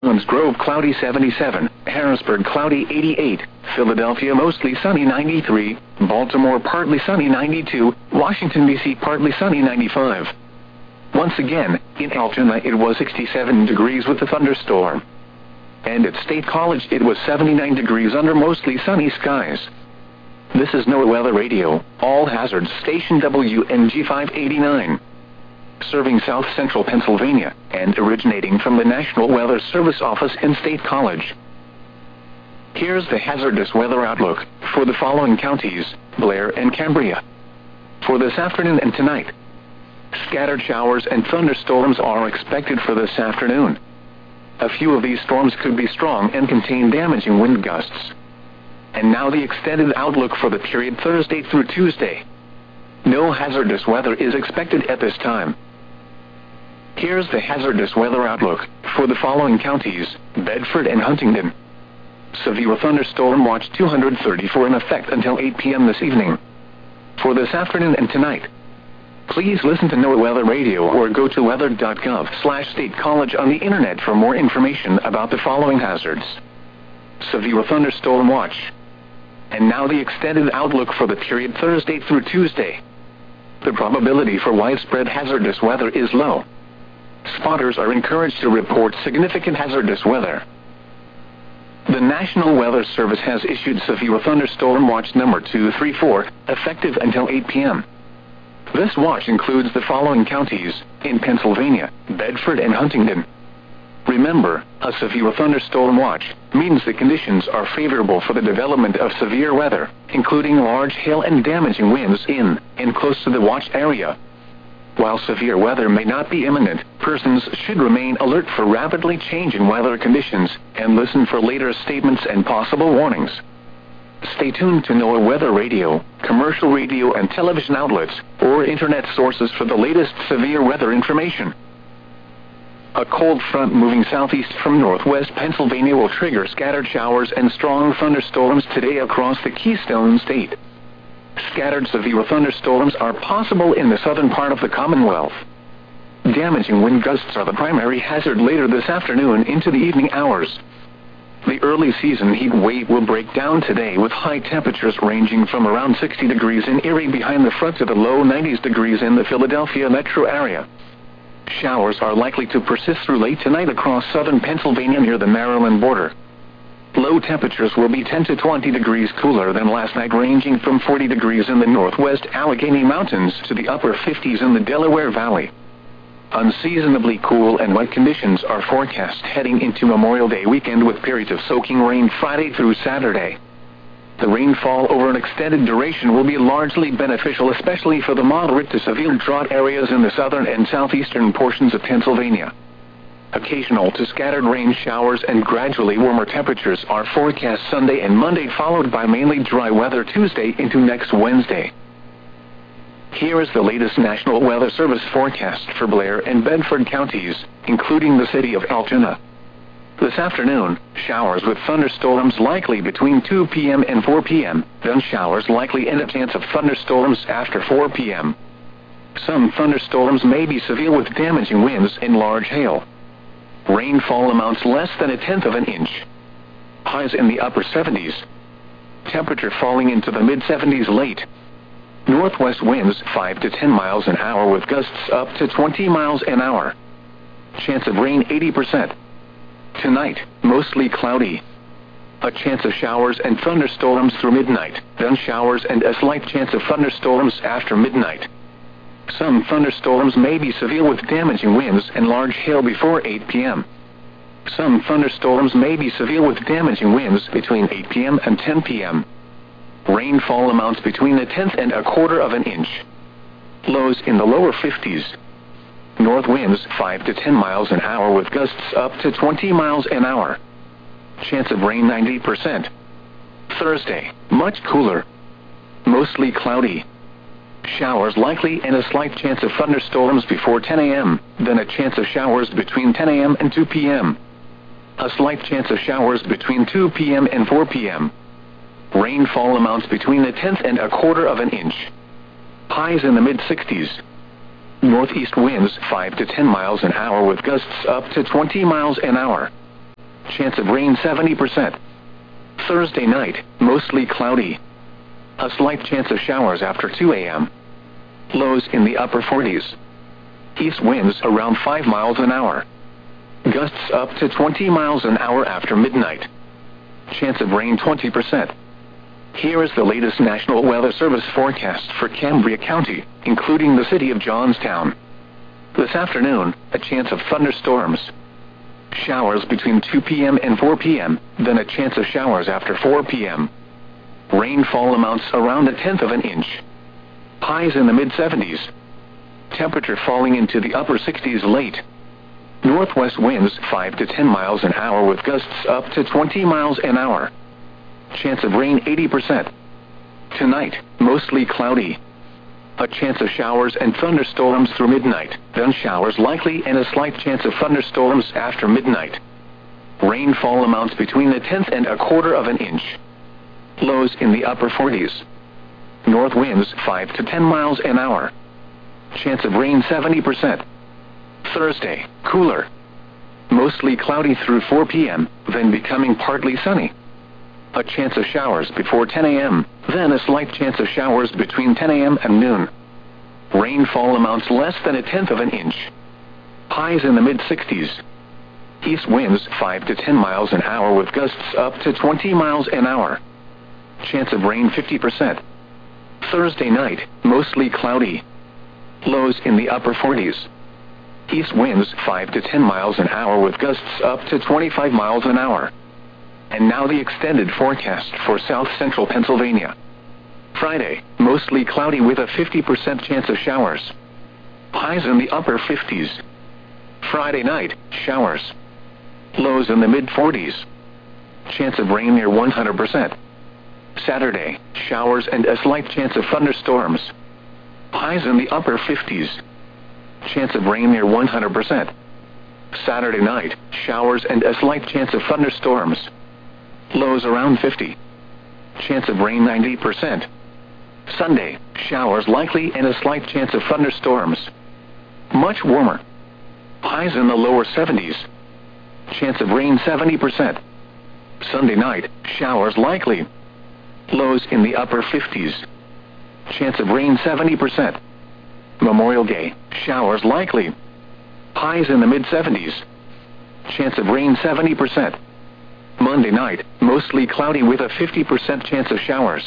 Owens Grove cloudy 77, Harrisburg cloudy 88, Philadelphia mostly sunny 93, Baltimore partly sunny 92, Washington D.C. partly sunny 95. Once again, in Altoona it was 67 degrees with a thunderstorm. And at State College it was 79 degrees under mostly sunny skies. This is NOAA Weather Radio, all hazards station WNG 589. Serving South Central Pennsylvania, and originating from the National Weather Service office in State College. Here's the hazardous weather outlook for the following counties: Blair and Cambria. For this afternoon and tonight, scattered showers and thunderstorms are expected for this afternoon. A few of these storms could be strong and contain damaging wind gusts. And now the extended outlook for the period Thursday through Tuesday. No hazardous weather is expected at this time. Here's the hazardous weather outlook for the following counties: Bedford and Huntingdon. Severe thunderstorm watch 234 in effect until 8 p.m. this evening. For this afternoon and tonight, please listen to NOAA Weather Radio or go to weather.gov/State College on the internet for more information about the following hazards. Severe thunderstorm watch. And now the extended outlook for the period Thursday through Tuesday. The probability for widespread hazardous weather is low. Spotters are encouraged to report significant hazardous weather. The National Weather Service has issued Severe Thunderstorm Watch number 234, effective until 8 p.m. This watch includes the following counties in Pennsylvania: Bedford and Huntingdon. Remember, a severe thunderstorm watch means the conditions are favorable for the development of severe weather, including large hail and damaging winds in and close to the watch area. While severe weather may not be imminent, persons should remain alert for rapidly changing weather conditions and listen for later statements and possible warnings. Stay tuned to NOAA Weather Radio, commercial radio and television outlets, or internet sources for the latest severe weather information. A cold front moving southeast from northwest Pennsylvania will trigger scattered showers and strong thunderstorms today across the Keystone State. Scattered severe thunderstorms are possible in the southern part of the Commonwealth. Damaging wind gusts are the primary hazard later this afternoon into the evening hours. The early season heat wave will break down today with high temperatures ranging from around 60 degrees in Erie behind the front to the low 90s degrees in the Philadelphia metro area. Showers are likely to persist through late tonight across southern Pennsylvania near the Maryland border. Low temperatures will be 10 to 20 degrees cooler than last night, ranging from 40 degrees in the northwest Allegheny Mountains to the upper 50s in the Delaware Valley. Unseasonably cool and wet conditions are forecast heading into Memorial Day weekend with periods of soaking rain Friday through Saturday. The rainfall over an extended duration will be largely beneficial, especially for the moderate to severe drought areas in the southern and southeastern portions of Pennsylvania. Occasional to scattered rain showers and gradually warmer temperatures are forecast Sunday and Monday, followed by mainly dry weather Tuesday into next Wednesday. Here is the latest National Weather Service forecast for Blair and Bedford counties, including the city of Altoona. This afternoon, showers with thunderstorms likely between 2 p.m. and 4 p.m., then showers likely and a chance of thunderstorms after 4 p.m. Some thunderstorms may be severe with damaging winds and large hail. Rainfall amounts less than 1/10 of an inch. Highs in the upper 70s. Temperature falling into the mid-70s late. Northwest winds 5 to 10 miles an hour with gusts up to 20 miles an hour. Chance of rain 80%. Tonight, mostly cloudy. A chance of showers and thunderstorms through midnight, then showers and a slight chance of thunderstorms after midnight. Some thunderstorms may be severe with damaging winds and large hail before 8 p.m. Some thunderstorms may be severe with damaging winds between 8 p.m. and 10 p.m. Rainfall amounts between 1/10 and 1/4 of an inch. Lows in the lower 50s. North winds 5 to 10 miles an hour with gusts up to 20 miles an hour. Chance of rain 90%. Thursday, much cooler. Mostly cloudy. Showers likely and a slight chance of thunderstorms before 10 a.m., then a chance of showers between 10 a.m. and 2 p.m. A slight chance of showers between 2 p.m. and 4 p.m. Rainfall amounts between 1/10 and 1/4 of an inch. Highs in the mid-60s. Northeast winds 5 to 10 miles an hour with gusts up to 20 miles an hour. Chance of rain 70%. Thursday night, mostly cloudy. A slight chance of showers after 2 a.m. Lows in the upper 40s. East winds around 5 miles an hour. Gusts up to 20 miles an hour after midnight. Chance of rain 20%. Here is the latest National Weather Service forecast for Cambria County, including the city of Johnstown. This afternoon, a chance of thunderstorms. Showers between 2 p.m. and 4 p.m., then a chance of showers after 4 p.m. Rainfall amounts around 1/10 of an inch. Highs in the mid-70s. Temperature falling into the upper 60s late. Northwest winds 5 to 10 miles an hour with gusts up to 20 miles an hour. Chance of rain 80%. Tonight, mostly cloudy. A chance of showers and thunderstorms through midnight, then showers likely and a slight chance of thunderstorms after midnight. Rainfall amounts between 1/10 and 1/4 of an inch. Lows in the upper 40s. North winds 5 to 10 miles an hour. Chance of rain 70%. Thursday, cooler. Mostly cloudy through 4 p.m., then becoming partly sunny. A chance of showers before 10 a.m., then a slight chance of showers between 10 a.m. and noon. Rainfall amounts less than 1/10 of an inch. Highs in the mid-60s. East winds 5 to 10 miles an hour with gusts up to 20 miles an hour. Chance of rain 50%. Thursday night, mostly cloudy. Lows in the upper 40s. East winds 5 to 10 miles an hour with gusts up to 25 miles an hour. And now the extended forecast for south central Pennsylvania. Friday, mostly cloudy with a 50% chance of showers. Highs in the upper 50s. Friday night, showers. Lows in the mid-40s. Chance of rain near 100%. Saturday, showers and a slight chance of thunderstorms. Highs in the upper 50s. Chance of rain near 100%. Saturday night, showers and a slight chance of thunderstorms. Lows around 50. Chance of rain 90%. Sunday, showers likely and a slight chance of thunderstorms. Much warmer. Highs in the lower 70s. Chance of rain 70%. Sunday night, showers likely. Lows in the upper 50s. Chance of rain 70%. Memorial Day, showers likely. Highs in the mid-70s. Chance of rain 70%. Monday night, mostly cloudy with a 50% chance of showers.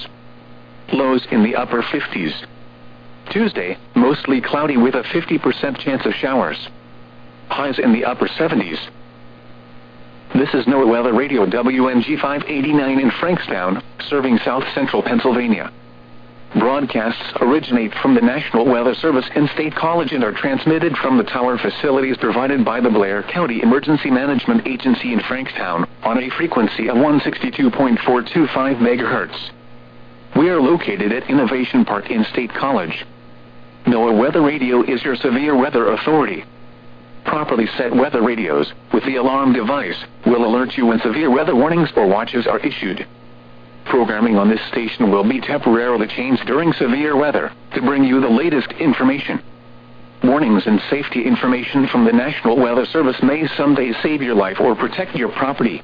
Lows in the upper 50s. Tuesday, mostly cloudy with a 50% chance of showers. Highs in the upper 70s. This is NOAA Weather Radio WNG 589 in Frankstown, serving south central Pennsylvania. Broadcasts originate from the National Weather Service in State College and are transmitted from the tower facilities provided by the Blair County Emergency Management Agency in Frankstown on a frequency of 162.425 MHz. We are located at Innovation Park in State College. NOAA Weather Radio is your severe weather authority. Properly set weather radios, with the alarm device, will alert you when severe weather warnings or watches are issued. Programming on this station will be temporarily changed during severe weather to bring you the latest information. Warnings and safety information from the National Weather Service may someday save your life or protect your property.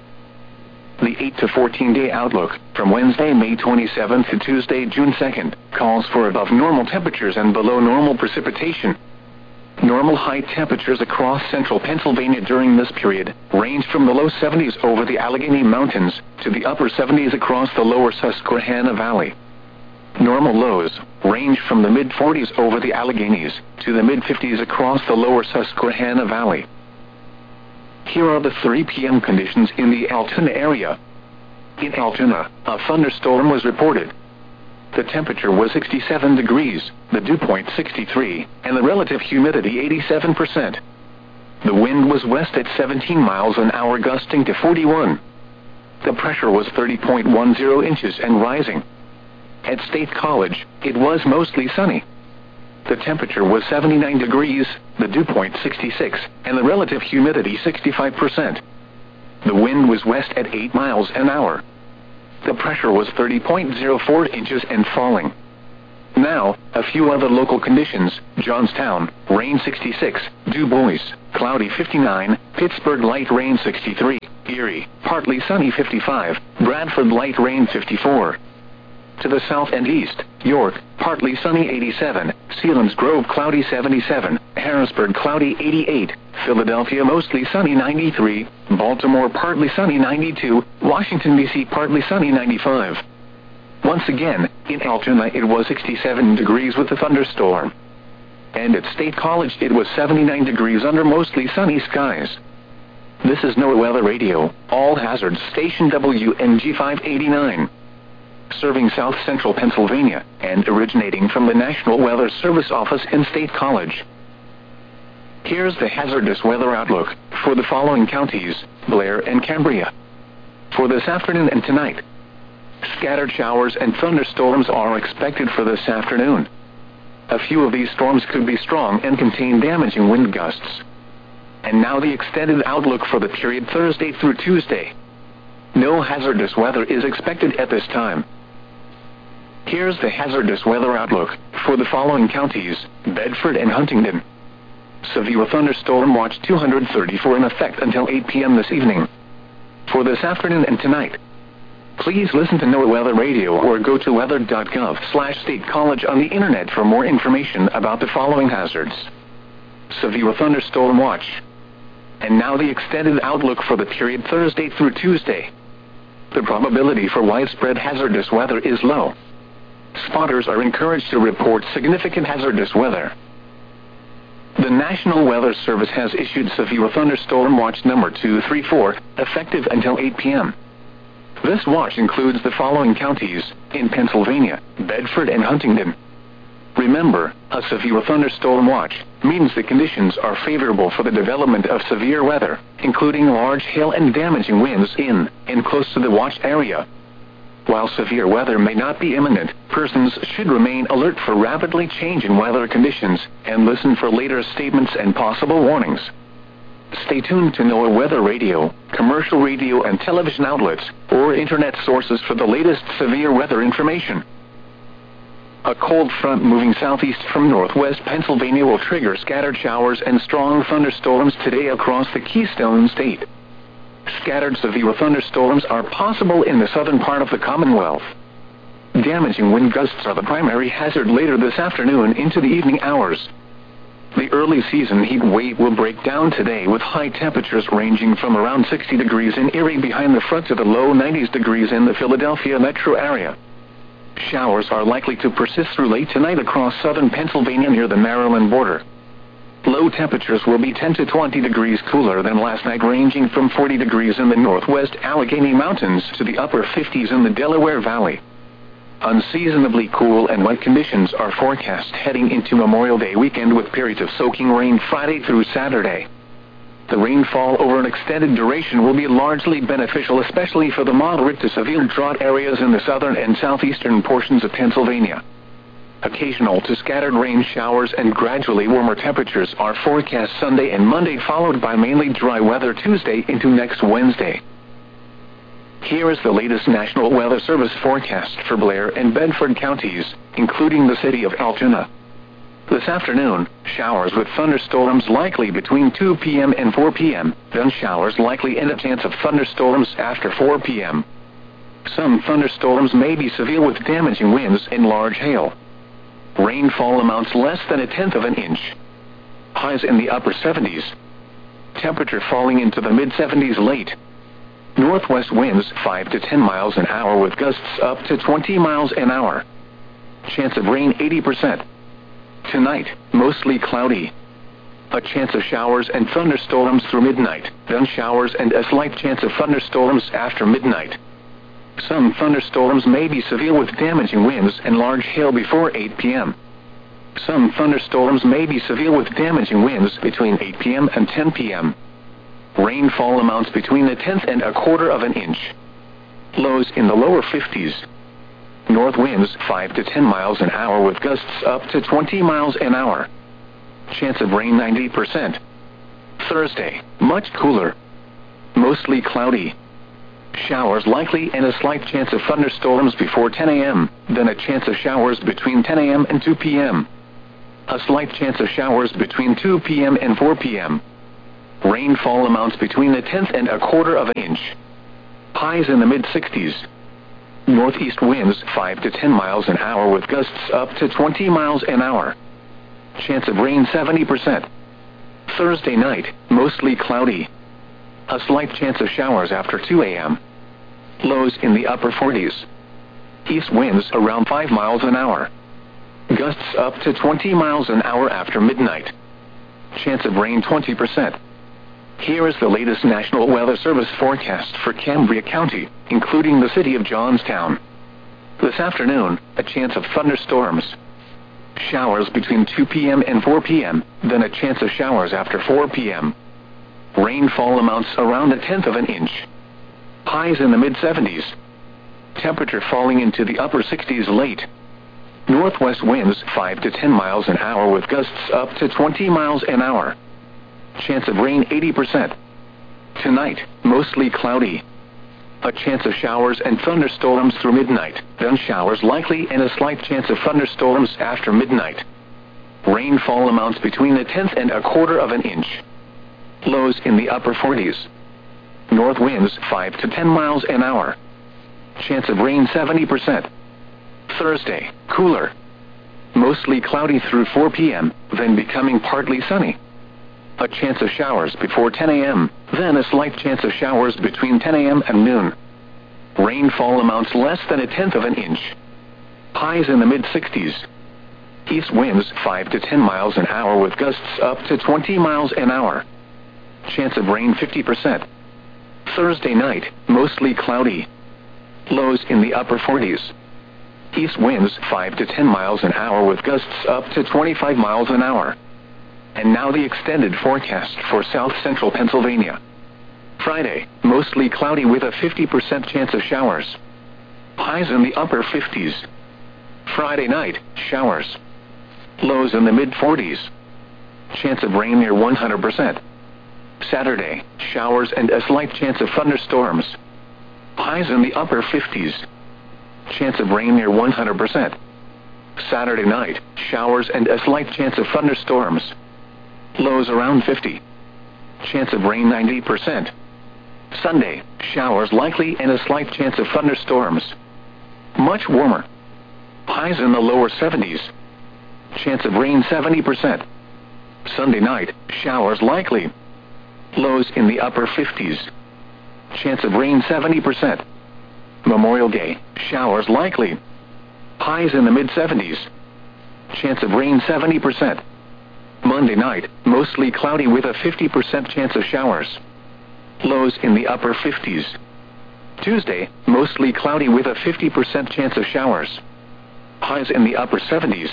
The 8 to 14-day outlook, from Wednesday, May 27th to Tuesday, June 2nd, calls for above normal temperatures and below normal precipitation. Normal high temperatures across central Pennsylvania during this period range from the low 70s over the Allegheny Mountains to the upper 70s across the lower Susquehanna Valley. Normal lows range from the mid-40s over the Alleghenies to the mid-50s across the lower Susquehanna Valley. Here are the 3 p.m. conditions in the Altoona area. In Altoona, a thunderstorm was reported. The temperature was 67 degrees, the dew point 63, and the relative humidity 87%. The wind was west at 17 miles an hour, gusting to 41. The pressure was 30.10 inches and rising. At State College, it was mostly sunny. The temperature was 79 degrees, the dew point 66, and the relative humidity 65%. The wind was west at 8 miles an hour. The pressure was 30.04 inches and falling. Now, a few other local conditions: Johnstown, rain 66, Du Bois, cloudy 59, Pittsburgh light rain 63, Erie, partly sunny 55, Bradford light rain 54. To the south and east, York, partly sunny 87, Selinsgrove cloudy 77, Harrisburg cloudy 88, Philadelphia mostly sunny 93, Baltimore partly sunny 92, Washington, D.C. partly sunny 95. Once again, in Altoona it was 67 degrees with a thunderstorm. And at State College it was 79 degrees under mostly sunny skies. This is NOAA Weather Radio, all hazards station WNG 589. Serving South Central Pennsylvania, and originating from the National Weather Service office in State College. Here's the hazardous weather outlook for the following counties: Blair and Cambria. For this afternoon and tonight, scattered showers and thunderstorms are expected for this afternoon. A few of these storms could be strong and contain damaging wind gusts. And now the extended outlook for the period Thursday through Tuesday. No hazardous weather is expected at this time. Here's the hazardous weather outlook for the following counties: Bedford and Huntingdon. Severe thunderstorm watch 234 in effect until 8 p.m. this evening. For this afternoon and tonight, please listen to NOAA Weather Radio or go to weather.gov/State College on the internet for more information about the following hazards. Severe thunderstorm watch. And now the extended outlook for the period Thursday through Tuesday. The probability for widespread hazardous weather is low. Spotters are encouraged to report significant hazardous weather. The National Weather Service has issued Severe Thunderstorm Watch number 234, effective until 8 p.m. This watch includes the following counties in Pennsylvania: Bedford and Huntingdon. Remember, a severe thunderstorm watch means the conditions are favorable for the development of severe weather, including large hail and damaging winds in and close to the watch area. While severe weather may not be imminent, persons should remain alert for rapidly changing weather conditions and listen for later statements and possible warnings. Stay tuned to NOAA Weather Radio, commercial radio and television outlets, or internet sources for the latest severe weather information. A cold front moving southeast from northwest Pennsylvania will trigger scattered showers and strong thunderstorms today across the Keystone State. Scattered severe thunderstorms are possible in the southern part of the Commonwealth. Damaging wind gusts are the primary hazard later this afternoon into the evening hours. The early season heat wave will break down today with high temperatures ranging from around 60 degrees in Erie behind the front to the low 90s degrees in the Philadelphia metro area. Showers are likely to persist through late tonight across southern Pennsylvania near the Maryland border. Low temperatures will be 10 to 20 degrees cooler than last night, ranging from 40 degrees in the northwest Allegheny Mountains to the upper 50s in the Delaware Valley. Unseasonably cool and wet conditions are forecast heading into Memorial Day weekend with periods of soaking rain Friday through Saturday. The rainfall over an extended duration will be largely beneficial, especially for the moderate to severe drought areas in the southern and southeastern portions of Pennsylvania. Occasional to scattered rain showers and gradually warmer temperatures are forecast Sunday and Monday, followed by mainly dry weather Tuesday into next Wednesday. Here is the latest National Weather Service forecast for Blair and Bedford counties, including the city of Altoona. This afternoon, showers with thunderstorms likely between 2 p.m. and 4 p.m., then showers likely and a chance of thunderstorms after 4 p.m. Some thunderstorms may be severe with damaging winds and large hail. Rainfall amounts less than 1/10 of an inch. Highs in the upper 70s. Temperature falling into the mid-70s late. Northwest winds 5 to 10 miles an hour with gusts up to 20 miles an hour. Chance of rain 80%. Tonight, mostly cloudy. A chance of showers and thunderstorms through midnight, then showers and a slight chance of thunderstorms after midnight. Some thunderstorms may be severe with damaging winds and large hail before 8 p.m. Some thunderstorms may be severe with damaging winds between 8 p.m. and 10 p.m. Rainfall amounts between 1/10 and 1/4 of an inch. Lows in the lower 50s. North winds 5 to 10 miles an hour with gusts up to 20 miles an hour. Chance of rain 90%. Thursday, much cooler. Mostly cloudy. Showers likely and a slight chance of thunderstorms before 10 a.m., then a chance of showers between 10 a.m. and 2 p.m. A slight chance of showers between 2 p.m. and 4 p.m. Rainfall amounts between a tenth and a quarter of an inch. Highs in the mid-60s. Northeast winds 5 to 10 miles an hour with gusts up to 20 miles an hour. Chance of rain 70%. Thursday night, mostly cloudy. A slight chance of showers after 2 a.m. Lows in the upper 40s. East winds around 5 miles an hour. Gusts up to 20 miles an hour after midnight. Chance of rain 20%. Here is the latest National Weather Service forecast for Cambria County, including the city of Johnstown. This afternoon, a chance of thunderstorms. Showers between 2 p.m. and 4 p.m., then a chance of showers after 4 p.m. Rainfall amounts around a tenth of an inch. Highs in the mid-70s. Temperature falling into the upper 60s late. Northwest winds 5 to 10 miles an hour with gusts up to 20 miles an hour. Chance of rain 80%. Tonight, mostly cloudy. A chance of showers and thunderstorms through midnight, then showers likely and a slight chance of thunderstorms after midnight. Rainfall amounts between a tenth and a quarter of an inch. Lows in the upper 40s. North winds 5 to 10 miles an hour. Chance of rain 70%. Thursday, cooler. Mostly cloudy through 4 p.m., then becoming partly sunny. A chance of showers before 10 a.m., then a slight chance of showers between 10 a.m. and noon. Rainfall amounts less than a tenth of an inch. Highs in the mid-60s. East winds 5 to 10 miles an hour with gusts up to 20 miles an hour. Chance of rain 50%. Thursday night, mostly cloudy. Lows in the upper 40s. East winds 5 to 10 miles an hour with gusts up to 25 miles an hour. And now the extended forecast for south central Pennsylvania. Friday, mostly cloudy with a 50% chance of showers. Highs in the upper 50s. Friday night, showers. Lows in the mid-40s. Chance of rain near 100%. Saturday, showers and a slight chance of thunderstorms. Highs in the upper 50s. Chance of rain near 100%. Saturday night, showers and a slight chance of thunderstorms. Lows around 50. Chance of rain 90%. Sunday, showers likely and a slight chance of thunderstorms. Much warmer. Highs in the lower 70s. Chance of rain 70%. Sunday night, showers likely. Lows in the upper 50s. Chance of rain 70%. Memorial Day, showers likely. Highs in the mid-70s. Chance of rain 70%. Monday night, mostly cloudy with a 50% chance of showers. Lows in the upper 50s. Tuesday, mostly cloudy with a 50% chance of showers. Highs in the upper 70s.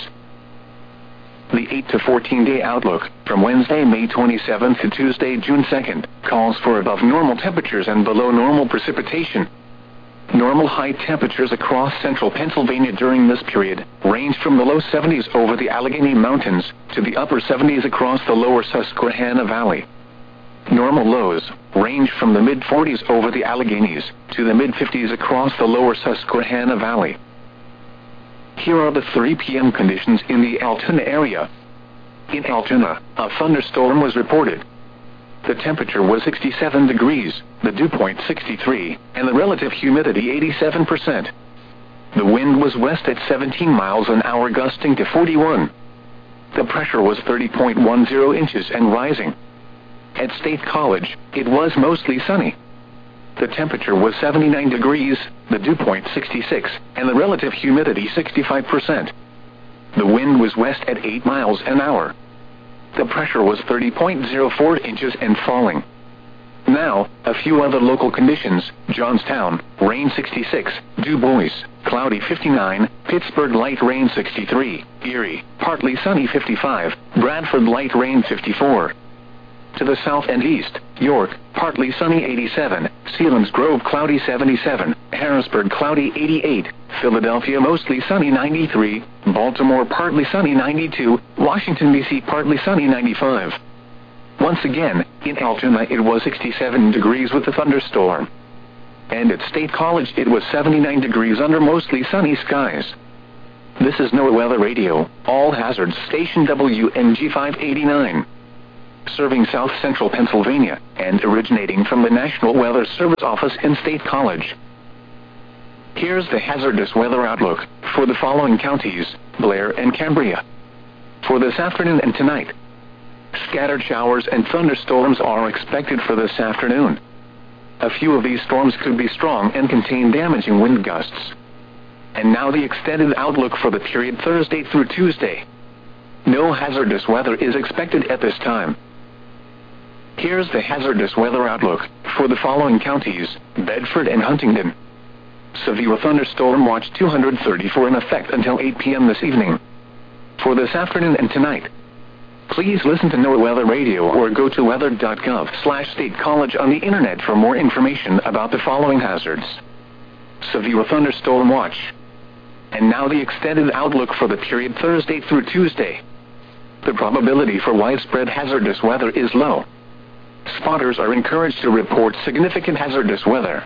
The 8 to 14 day outlook, from Wednesday, May 27th to Tuesday, June 2nd, calls for above normal temperatures and below normal precipitation. Normal high temperatures across central Pennsylvania during this period range from the low 70s over the Allegheny Mountains to the upper 70s across the lower Susquehanna Valley. Normal lows range from the mid-40s over the Alleghenies to the mid-50s across the lower Susquehanna Valley. Here are the 3 p.m. conditions in the Altoona area. In Altoona, a thunderstorm was reported. The temperature was 67 degrees, the dew point 63, and the relative humidity 87%. The wind was west at 17 miles an hour gusting to 41. The pressure was 30.10 inches and rising. At State College, it was mostly sunny. The temperature was 79 degrees, the dew point 66, and the relative humidity 65%. The wind was west at 8 miles an hour. The pressure was 30.04 inches and falling. Now, a few other local conditions: Johnstown, rain 66, Du Bois, cloudy 59, Pittsburgh, light rain 63, Erie, partly sunny 55, Bradford, light rain 54. To the south and east, York, partly sunny 87, Selinsgrove, cloudy 77, Harrisburg, cloudy 88, Philadelphia, mostly sunny 93, Baltimore, partly sunny 92, Washington, D.C., partly sunny 95. Once again, in Altoona it was 67 degrees with a thunderstorm. and at State College it was 79 degrees under mostly sunny skies. This is NOAA Weather Radio, all hazards station WNG 589. Serving South Central Pennsylvania, and originating from the National Weather Service office in State College. Here's the hazardous weather outlook for the following counties, Blair and Cambria. For this afternoon and tonight, scattered showers and thunderstorms are expected for this afternoon. A few of these storms could be strong and contain damaging wind gusts. And now the extended outlook for the period Thursday through Tuesday. No hazardous weather is expected at this time. Here's the hazardous weather outlook for the following counties, Bedford and Huntingdon. Severe thunderstorm watch 234 in effect until 8 p.m. this evening. For this afternoon and tonight, please listen to NOAA Weather Radio or go to weather.gov/State College on the internet for more information about the following hazards. Severe thunderstorm watch. And now the extended outlook for the period Thursday through Tuesday. The probability for widespread hazardous weather is low. Spotters are encouraged to report significant hazardous weather.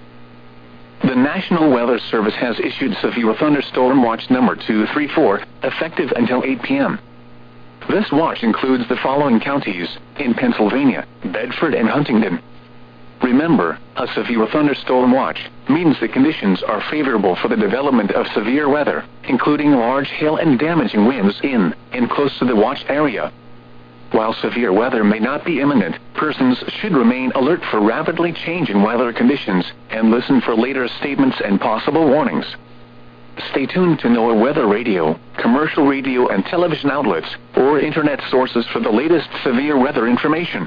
The National Weather Service has issued Severe Thunderstorm Watch number 234, effective until 8 p.m. This watch includes the following counties in Pennsylvania, Bedford and Huntingdon. Remember, a severe thunderstorm watch means the conditions are favorable for the development of severe weather, including large hail and damaging winds in and close to the watch area. While severe weather may not be imminent, persons should remain alert for rapidly changing weather conditions and listen for later statements and possible warnings. Stay tuned to NOAA Weather Radio, commercial radio and television outlets, or internet sources for the latest severe weather information.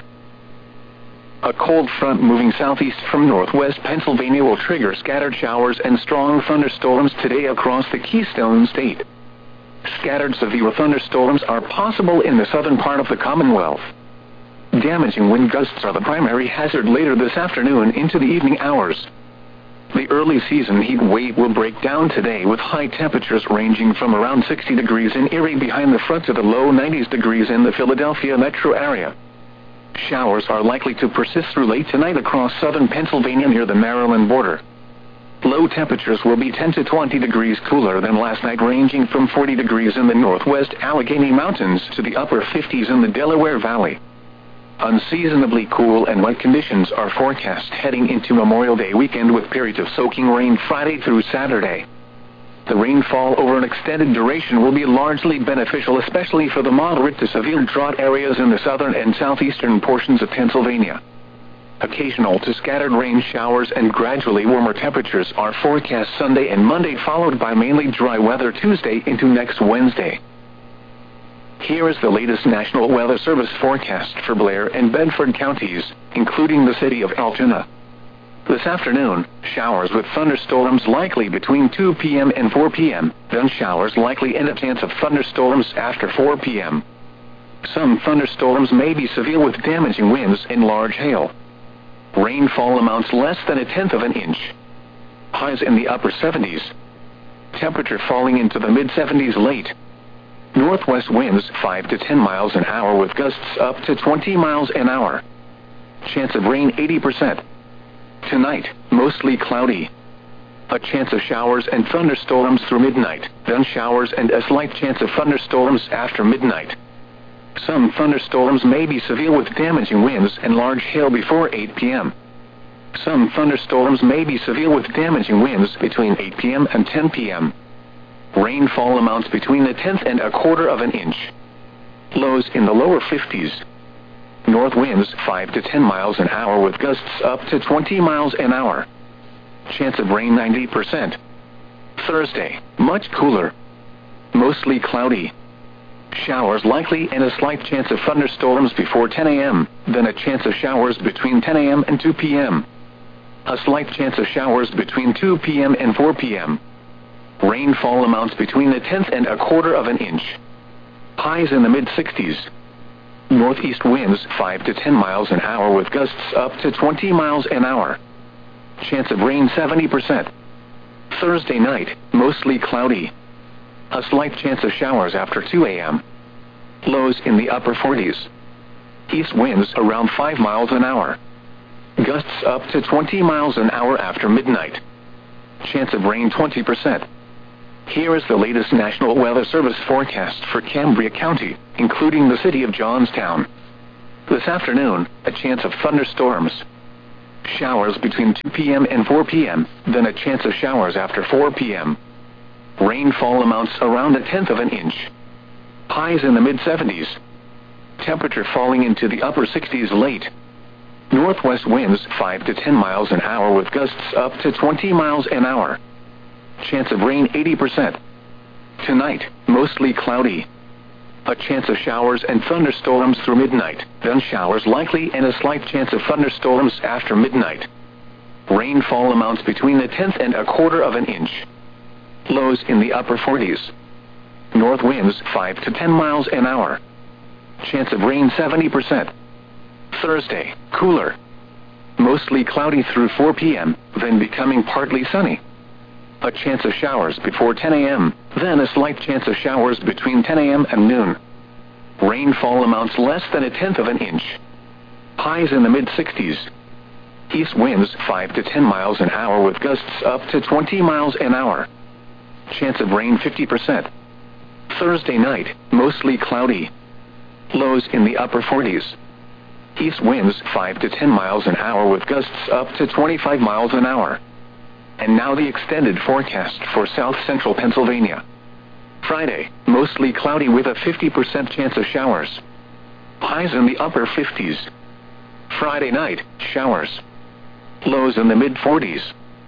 A cold front moving southeast from northwest Pennsylvania will trigger scattered showers and strong thunderstorms today across the Keystone State. Scattered severe thunderstorms are possible in the southern part of the Commonwealth. Damaging wind gusts are the primary hazard later this afternoon into the evening hours. The early season heat wave will break down today with high temperatures ranging from around 60 degrees in Erie behind the front to the low 90s degrees in the Philadelphia metro area. Showers are likely to persist through late tonight across southern Pennsylvania near the Maryland border. Low temperatures will be 10 to 20 degrees cooler than last night, ranging from 40 degrees in the northwest Allegheny Mountains to the upper 50s in the Delaware Valley. Unseasonably cool and wet conditions are forecast heading into Memorial Day weekend with periods of soaking rain Friday through Saturday. The rainfall over an extended duration will be largely beneficial, especially for the moderate to severe drought areas in the southern and southeastern portions of Pennsylvania. Occasional to scattered rain showers and gradually warmer temperatures are forecast Sunday and Monday, followed by mainly dry weather Tuesday into next Wednesday. Here is the latest National Weather Service forecast for Blair and Bedford counties, including the city of Altoona. This afternoon, showers with thunderstorms likely between 2 p.m. and 4 p.m., then showers likely and a chance of thunderstorms after 4 p.m. Some thunderstorms may be severe with damaging winds and large hail. Rainfall amounts less than 1/10 of an inch. Highs in the upper 70s. Temperature falling into the mid-70s late. Northwest winds 5 to 10 miles an hour with gusts up to 20 miles an hour. Chance of rain 80%. Tonight, mostly cloudy. A chance of showers and thunderstorms through midnight, then showers and a slight chance of thunderstorms after midnight. Some thunderstorms may be severe with damaging winds and large hail before 8 p.m. Some thunderstorms may be severe with damaging winds between 8 p.m. and 10 p.m. Rainfall amounts between 1/10 and 1/4 of an inch. Lows in the lower 50s. North winds 5 to 10 miles an hour with gusts up to 20 miles an hour. Chance of rain 90%. Thursday, much cooler. Mostly cloudy. Showers likely and a slight chance of thunderstorms before 10 a.m., then a chance of showers between 10 a.m. and 2 p.m. A slight chance of showers between 2 p.m. and 4 p.m. Rainfall amounts between 1/10 and 1/4 of an inch. Highs in the mid-60s. Northeast winds 5 to 10 miles an hour with gusts up to 20 miles an hour. Chance of rain 70%. Thursday night, mostly cloudy. A slight chance of showers after 2 a.m. Lows in the upper 40s. East winds around 5 miles an hour. gusts up to 20 miles an hour after midnight. Chance of rain 20%. Here is the latest National Weather Service forecast for Cambria County, including the city of Johnstown. This afternoon, a chance of thunderstorms. Showers between 2 p.m. and 4 p.m., then a chance of showers after 4 p.m. Rainfall amounts around 1/10 of an inch. Highs in the mid-70s. Temperature falling into the upper 60s late. Northwest winds 5 to 10 miles an hour with gusts up to 20 miles an hour. Chance of rain 80%. Tonight, mostly cloudy. A chance of showers and thunderstorms through midnight, then showers likely and a slight chance of thunderstorms after midnight. Rainfall amounts between 1/10 and 1/4 of an inch. Lows in the upper 40s. North winds 5 to 10 miles an hour. Chance of rain 70%. Thursday, cooler. Mostly cloudy through 4 p.m., then becoming partly sunny. A chance of showers before 10 a.m., then a slight chance of showers between 10 a.m. and noon. Rainfall amounts less than 1/10 of an inch. Highs in the mid-60s. East winds 5 to 10 miles an hour with gusts up to 20 miles an hour. Chance of rain 50%. Thursday night, mostly cloudy. Lows in the upper 40s. East winds 5 to 10 miles an hour with gusts up to 25 miles an hour. And now the extended forecast for south central Pennsylvania. Friday, mostly cloudy with a 50% chance of showers. Highs in the upper 50s. Friday night, showers. Lows in the mid-40s.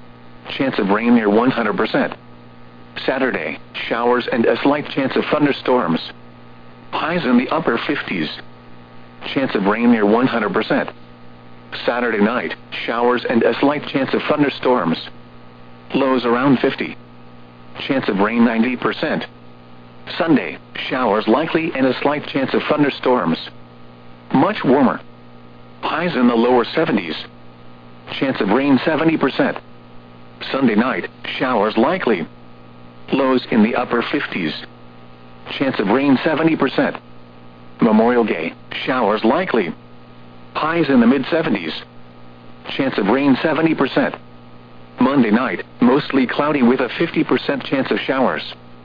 Chance of rain near 100%. Saturday, showers and a slight chance of thunderstorms. Highs in the upper 50s. Chance of rain near 100%. Saturday night, showers and a slight chance of thunderstorms. Lows around 50. Chance of rain 90%. Sunday, showers likely and a slight chance of thunderstorms. Much warmer. Highs in the lower 70s. Chance of rain 70%. Sunday night, showers likely. Lows in the upper 50s. Chance of rain 70%. Memorial Day, showers likely. Highs in the mid-70s. Chance of rain 70%. Monday night, mostly cloudy with a 50% chance of showers.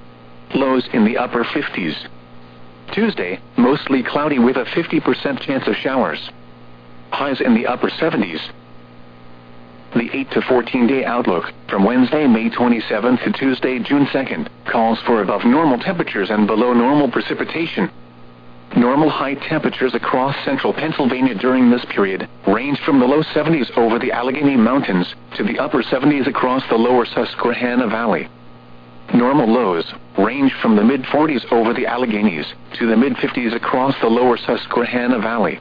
Lows in the upper 50s. Tuesday, mostly cloudy with a 50% chance of showers. Highs in the upper 70s. The 8 to 14-day outlook, from Wednesday, May 27th to Tuesday, June 2nd, calls for above normal temperatures and below normal precipitation. Normal high temperatures across central Pennsylvania during this period range from the low 70s over the Allegheny Mountains to the upper 70s across the lower Susquehanna Valley. Normal lows range from the mid-40s over the Alleghenies to the mid-50s across the lower Susquehanna Valley.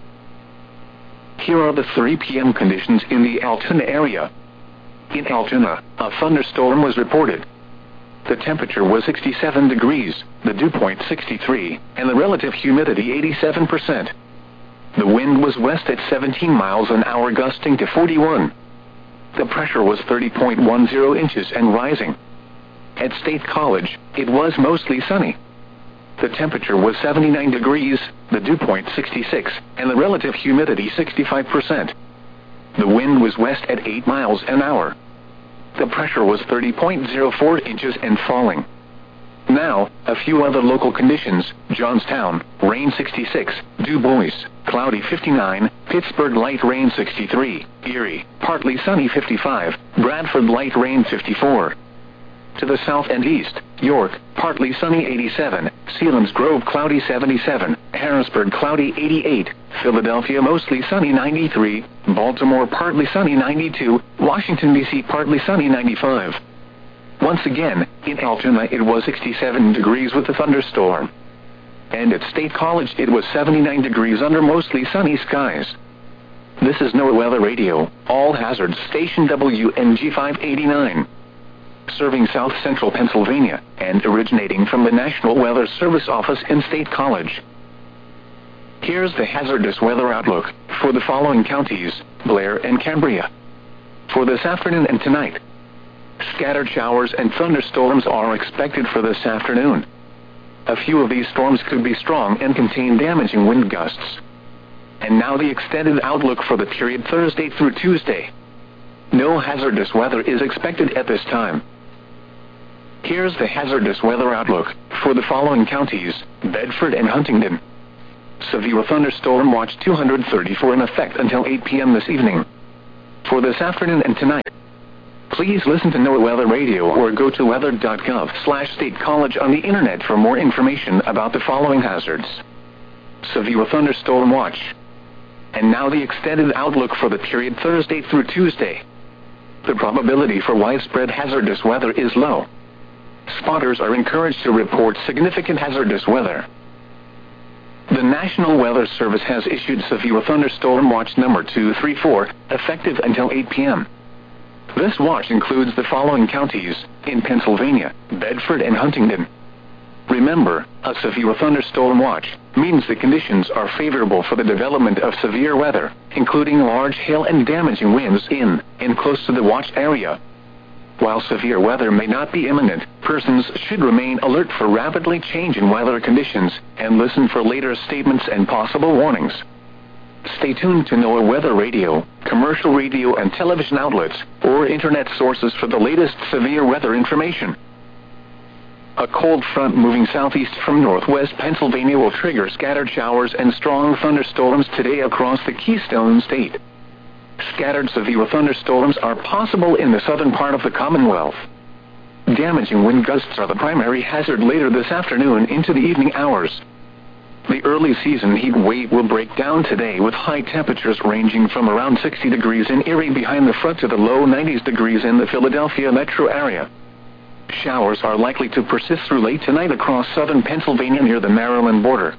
Here are the 3 p.m. conditions in the Altoona area. In Altoona, a thunderstorm was reported. The temperature was 67 degrees, the dew point 63, and the relative humidity 87%. The wind was west at 17 miles an hour gusting to 41. The pressure was 30.10 inches and rising. At State College, it was mostly sunny. The temperature was 79 degrees, the dew point 66, and the relative humidity 65%. The wind was west at 8 miles an hour. The pressure was 30.04 inches and falling. Now, a few other local conditions. Johnstown, rain 66, Du Bois, cloudy 59, Pittsburgh light rain 63, Erie, partly sunny 55, Bradford light rain 54. To the south and east, York, partly sunny 87, Selinsgrove cloudy 77, Harrisburg cloudy 88, Philadelphia mostly sunny 93, Baltimore partly sunny 92, Washington, D.C. partly sunny 95. Once again, in Altoona it was 67 degrees with a thunderstorm. And at State College it was 79 degrees under mostly sunny skies. This is NOAA Weather Radio, all hazards station WNG 589. Serving south central Pennsylvania, and originating from the National Weather Service office in State College. Here's the hazardous weather outlook for the following counties, Blair and Cambria. For this afternoon and tonight, scattered showers and thunderstorms are expected for this afternoon. A few of these storms could be strong and contain damaging wind gusts. And now the extended outlook for the period Thursday through Tuesday. No hazardous weather is expected at this time. Here's the hazardous weather outlook for the following counties: Bedford and Huntingdon. Severe thunderstorm watch 234 in effect until 8 p.m. this evening. For this afternoon and tonight, please listen to NOAA Weather Radio or go to weather.gov/State College on the internet for more information about the following hazards. Severe thunderstorm watch. And now the extended outlook for the period Thursday through Tuesday. The probability for widespread hazardous weather is low. Spotters are encouraged to report significant hazardous weather. The National Weather Service has issued Severe Thunderstorm Watch number 234, effective until 8 p.m. This watch includes the following counties in Pennsylvania: Bedford and Huntingdon. Remember, a severe thunderstorm watch means the conditions are favorable for the development of severe weather, including large hail and damaging winds in and close to the watch area. While severe weather may not be imminent, persons should remain alert for rapidly changing weather conditions and listen for later statements and possible warnings. Stay tuned to NOAA Weather Radio, commercial radio and television outlets, or internet sources for the latest severe weather information. A cold front moving southeast from northwest Pennsylvania will trigger scattered showers and strong thunderstorms today across the Keystone State. Scattered severe thunderstorms are possible in the southern part of the Commonwealth. Damaging wind gusts are the primary hazard later this afternoon into the evening hours. The early season heat wave will break down today with high temperatures ranging from around 60 degrees in Erie behind the front to the low 90s degrees in the Philadelphia metro area. Showers are likely to persist through late tonight across southern Pennsylvania near the Maryland border.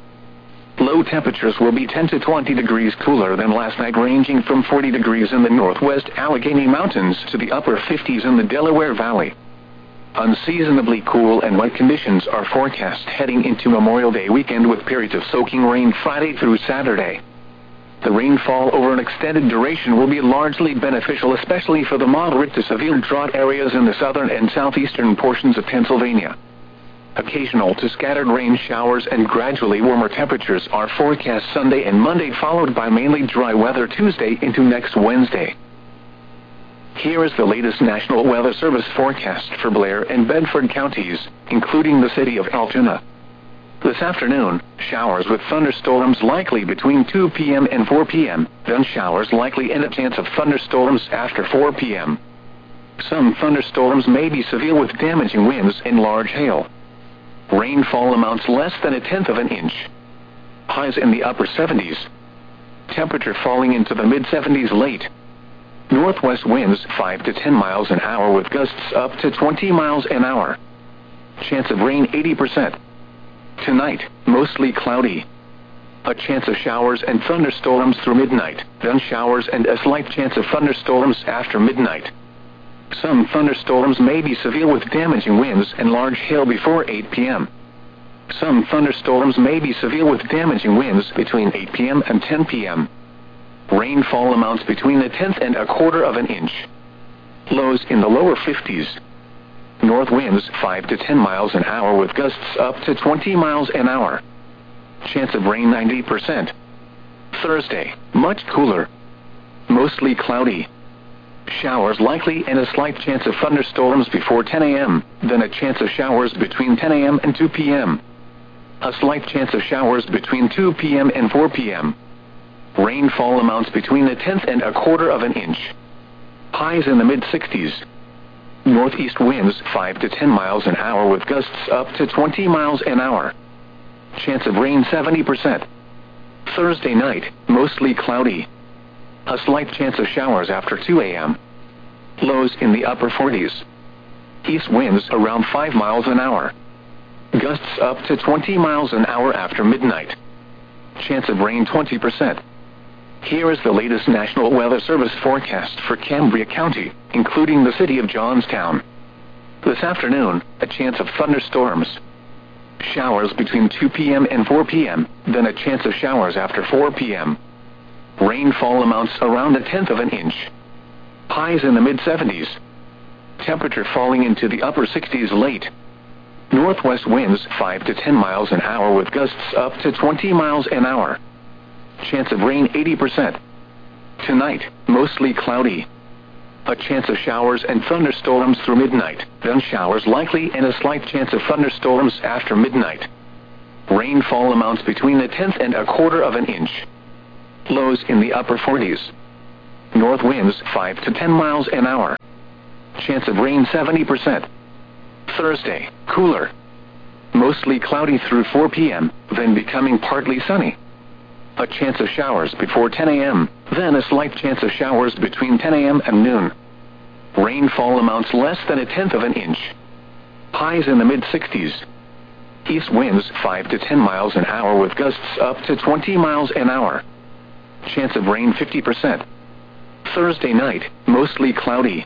Low temperatures will be 10 to 20 degrees cooler than last night, ranging from 40 degrees in the northwest Allegheny Mountains to the upper 50s in the Delaware Valley. Unseasonably cool and wet conditions are forecast heading into Memorial Day weekend with periods of soaking rain Friday through Saturday. The rainfall over an extended duration will be largely beneficial, especially for the moderate to severe drought areas in the southern and southeastern portions of Pennsylvania. Occasional to scattered rain showers and gradually warmer temperatures are forecast Sunday and Monday, followed by mainly dry weather Tuesday into next Wednesday. Here is the latest National Weather Service forecast for Blair and Bedford counties, including the city of Altoona. This afternoon, showers with thunderstorms likely between 2 p.m. and 4 p.m., then showers likely and a chance of thunderstorms after 4 p.m. Some thunderstorms may be severe with damaging winds and large hail. Rainfall amounts less than 1/10 of an inch. Highs in the upper 70s. Temperature falling into the mid-70s late. Northwest winds 5 to 10 miles an hour with gusts up to 20 miles an hour. Chance of rain 80%. Tonight, mostly cloudy. A chance of showers and thunderstorms through midnight, then showers and a slight chance of thunderstorms after midnight. Some thunderstorms may be severe with damaging winds and large hail before 8 p.m. Some thunderstorms may be severe with damaging winds between 8 p.m. and 10 p.m. Rainfall amounts between 1/10 and 1/4 of an inch. Lows in the lower 50s. North winds 5 to 10 miles an hour with gusts up to 20 miles an hour. Chance of rain 90%. Thursday, much cooler. Mostly cloudy. Showers likely and a slight chance of thunderstorms before 10 a.m., then a chance of showers between 10 a.m. and 2 p.m. A slight chance of showers between 2 p.m. and 4 p.m. Rainfall amounts between 1/10 and 1/4 of an inch. Highs in the mid-60s. Northeast winds 5 to 10 miles an hour with gusts up to 20 miles an hour. Chance of rain 70%. Thursday night, mostly cloudy. A slight chance of showers after 2 a.m. Lows in the upper 40s. East winds around 5 miles an hour. Gusts up to 20 miles an hour after midnight. Chance of rain 20%. Here is the latest National Weather Service forecast for Cambria County, including the city of Johnstown. This afternoon, a chance of thunderstorms. Showers between 2 p.m. and 4 p.m., then a chance of showers after 4 p.m. Rainfall amounts around 1/10 of an inch. Highs in the mid-70s. Temperature falling into the upper 60s late. Northwest winds 5 to 10 miles an hour with gusts up to 20 miles an hour. Chance of rain 80%. Tonight, mostly cloudy. A chance of showers and thunderstorms through midnight, then showers likely and a slight chance of thunderstorms after midnight. Rainfall amounts between a tenth and a quarter of an inch. Lows in the upper 40s. North winds 5 to 10 miles an hour. Chance of rain 70%. Thursday, cooler. Mostly cloudy through 4 p.m., then becoming partly sunny. A chance of showers before 10 a.m., then a slight chance of showers between 10 a.m. and noon. Rainfall amounts less than a tenth of an inch. Highs in the mid-60s. East winds 5 to 10 miles an hour with gusts up to 20 miles an hour. Chance of rain 50%. Thursday night, mostly cloudy.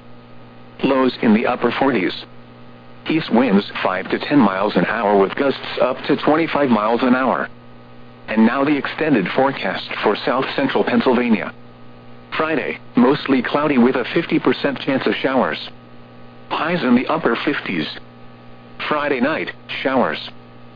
Lows in the upper 40s. East winds 5 to 10 miles an hour with gusts up to 25 miles an hour. And now the extended forecast for south-central Pennsylvania. Friday, mostly cloudy with a 50% chance of showers. Highs in the upper 50s. Friday night, showers.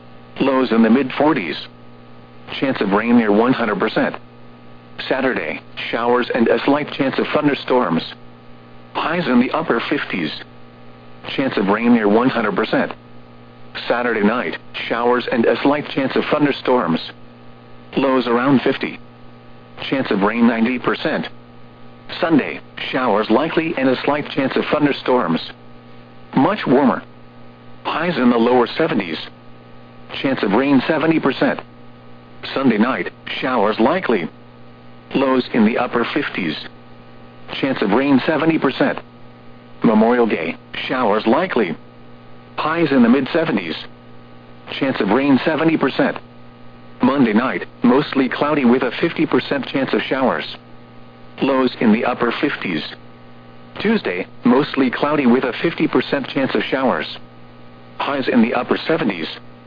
Lows in the mid-40s. Chance of rain near 100%. Saturday, showers and a slight chance of thunderstorms. Highs in the upper 50s. Chance of rain near 100%. Saturday night, showers and a slight chance of thunderstorms. Lows around 50. Chance of rain 90%. Sunday, showers likely and a slight chance of thunderstorms. Much warmer. Highs in the lower 70s. Chance of rain 70%. Sunday night, showers likely. Lows in the upper 50s. Chance of rain 70%. Memorial Day, showers likely. Highs in the mid-70s. Chance of rain 70%. Monday night, mostly cloudy with a 50% chance of showers. Lows in the upper 50s. Tuesday, mostly cloudy with a 50% chance of showers. Highs in the upper 70s.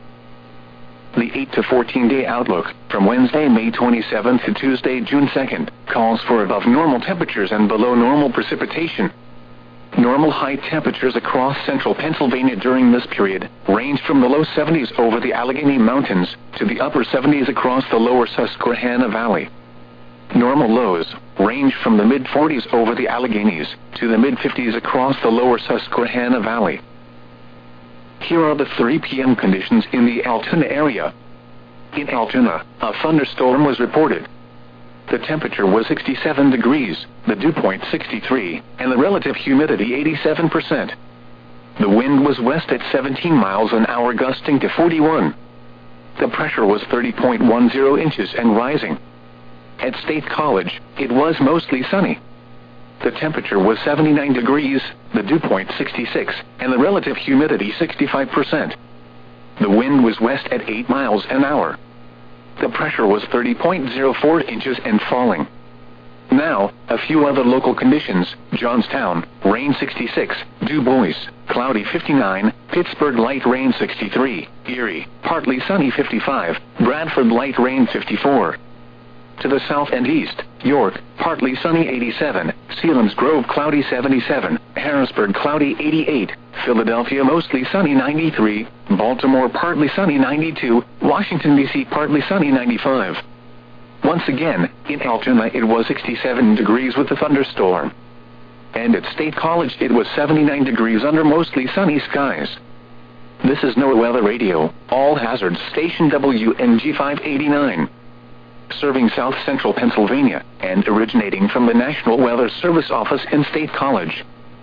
The 8 to 14-day outlook, from Wednesday, May 27th to Tuesday, June 2nd, calls for above normal temperatures and below normal precipitation. Normal high temperatures across central Pennsylvania during this period range from the low 70s over the Allegheny Mountains to the upper 70s across the lower Susquehanna Valley. Normal lows range from the mid-40s over the Alleghenies to the mid-50s across the lower Susquehanna Valley. Here are the 3 p.m. conditions in the Altoona area. In Altoona, a thunderstorm was reported. The temperature was 67 degrees, the dew point 63, and the relative humidity 87%. The wind was west at 17 miles an hour, gusting to 41. The pressure was 30.10 inches and rising. At State College, it was mostly sunny. The temperature was 79 degrees, the dew point 66, and the relative humidity 65%. The wind was west at 8 miles an hour. The pressure was 30.04 inches and falling. Now, a few other local conditions. Johnstown, rain 66, Du Bois, cloudy 59, Pittsburgh, light rain 63, Erie, partly sunny 55, Bradford, light rain 54. To the south and east, York, partly sunny 87, Selinsgrove, cloudy 77, Harrisburg, cloudy 88, Philadelphia, mostly sunny 93, Baltimore, partly sunny 92, Washington, D.C., partly sunny 95. Once again, in Altoona it was 67 degrees with a thunderstorm. And at State College it was 79 degrees under mostly sunny skies. This is NOAA Weather Radio, all hazards, station WNG 589. Serving south-central Pennsylvania, and originating from the National Weather Service office in State College.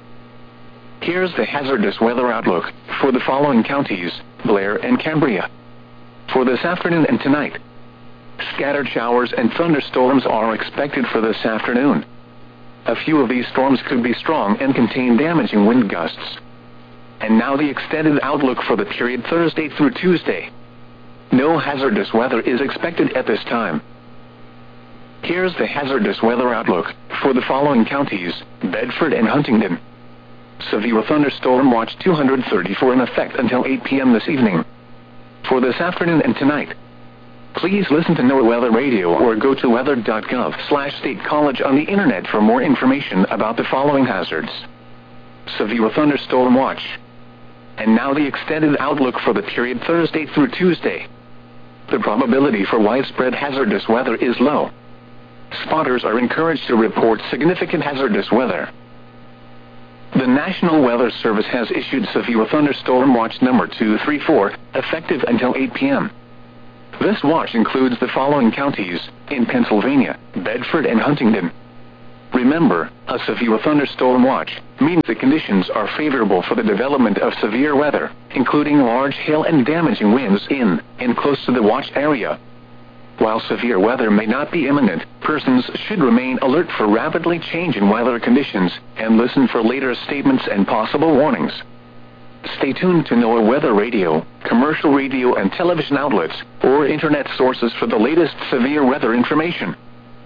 Here's the hazardous weather outlook for the following counties, Blair and Cambria. For this afternoon and tonight, scattered showers and thunderstorms are expected for this afternoon. A few of these storms could be strong and contain damaging wind gusts. And now the extended outlook for the period Thursday through Tuesday. No hazardous weather is expected at this time. Here's the hazardous weather outlook for the following counties, Bedford and Huntingdon. Severe thunderstorm watch 234 in effect until 8 p.m. this evening. For this afternoon and tonight, please listen to NOAA Weather Radio or go to weather.gov/State College on the internet for more information about the following hazards. Severe thunderstorm watch. And now the extended outlook for the period Thursday through Tuesday. The probability for widespread hazardous weather is low. spotters are encouraged to report significant hazardous weather. The National Weather Service has issued severe thunderstorm watch number 234, effective until 8 p.m. This watch includes the following counties in Pennsylvania: Bedford and Huntingdon. Remember, a severe thunderstorm watch means the conditions are favorable for the development of severe weather, including large hail and damaging winds in and close to the watch area. While severe weather may not be imminent, persons should remain alert for rapidly changing weather conditions and listen for later statements and possible warnings. Stay tuned to NOAA Weather Radio, commercial radio and television outlets, or internet sources for the latest severe weather information.